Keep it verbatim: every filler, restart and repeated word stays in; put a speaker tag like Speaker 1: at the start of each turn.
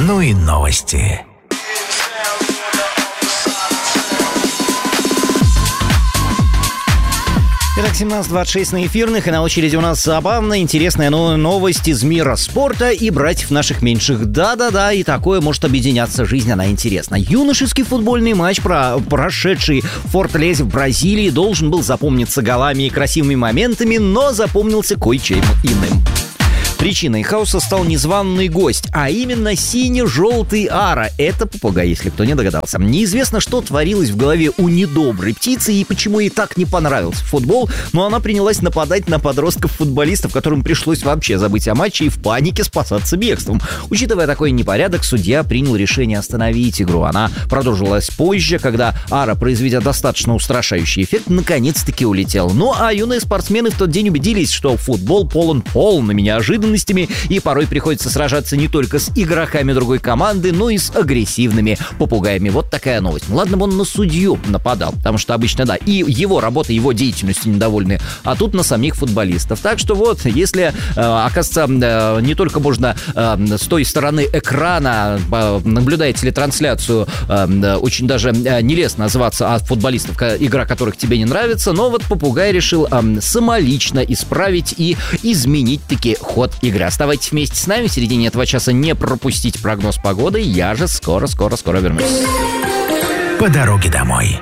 Speaker 1: Ну и новости.
Speaker 2: Итак, семнадцать двадцать шесть на эфирных, и на очереди у нас забавная, интересная новость из мира спорта и братьев наших меньших. Да-да-да, и такое может объединяться жизнь, она интересна. Юношеский футбольный матч, про, прошедший в Форталезе в Бразилии, должен был запомниться голами и красивыми моментами, но запомнился кое-чем иным. Причиной хаоса стал незваный гость, а именно сине-желтый ара. Это попугай, если кто не догадался. Неизвестно, что творилось в голове у недоброй птицы и почему ей так не понравился футбол, но она принялась нападать на подростков-футболистов, которым пришлось вообще забыть о матче и в панике спасаться бегством. Учитывая такой непорядок, судья принял решение остановить игру. Она продолжилась позже, когда ара, произведя достаточно устрашающий эффект, наконец-таки улетел. Ну а юные спортсмены в тот день убедились, что футбол полон полными неожиданностями, и порой приходится сражаться не только с игроками другой команды, но и с агрессивными попугаями. Вот такая новость. Ладно бы он на судью нападал, потому что обычно, да, и его работа, его деятельностью недовольны, а тут на самих футболистов. Так что вот, если, э, оказывается, э, не только можно э, с той стороны экрана, э, наблюдая телетрансляцию, э, очень даже э, нелестно называться от футболистов, игра которых тебе не нравится, но вот попугай решил э, самолично исправить и изменить таки ход игры. Оставайтесь вместе с нами. В середине этого часа не пропустить прогноз погоды. Я же скоро-скоро-скоро вернусь.
Speaker 1: По дороге домой.